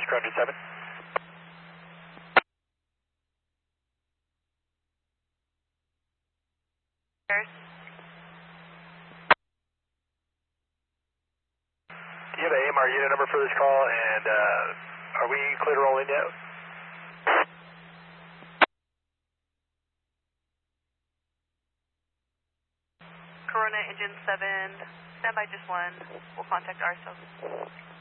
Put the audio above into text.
First Crown 7. Do you have an AMR unit number for this call, and are we clear to roll in yet? Corona Engine 7, stand by just one. We'll contact ourselves.